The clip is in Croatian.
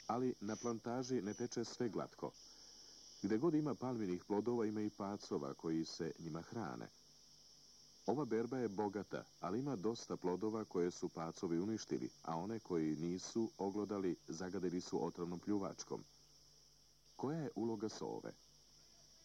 Ali na plantaži ne teče sve glatko. Gde god ima palminih plodova ima i pacova koji se njima hrane. Ova berba je bogata, ali ima dosta plodova koje su pacovi uništili, a one koji nisu oglodali zagadili su otrovnom pljuvačkom. Koja je uloga sove?